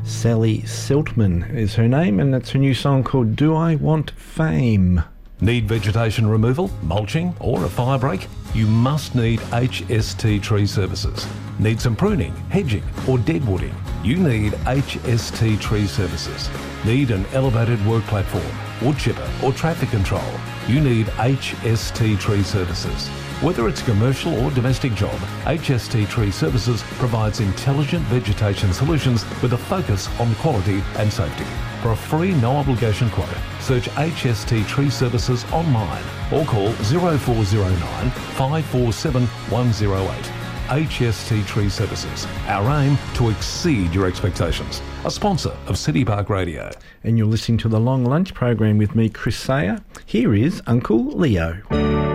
Sally Siltman is her name, and that's her new song called Do I Want Fame? Need vegetation removal, mulching or a fire break? You must need HST Tree Services. Need some pruning, hedging or deadwooding? You need HST Tree Services. Need an elevated work platform, wood chipper or traffic control? You need HST Tree Services. Whether it's a commercial or domestic job, HST Tree Services provides intelligent vegetation solutions with a focus on quality and safety. For a free no-obligation quote, search HST Tree Services online or call 0409 547 108. HST Tree Services. Our aim to exceed your expectations. A sponsor of City Park Radio. And you're listening to The Long Lunch program with me, Chris Sayer. Here is Uncle Leo.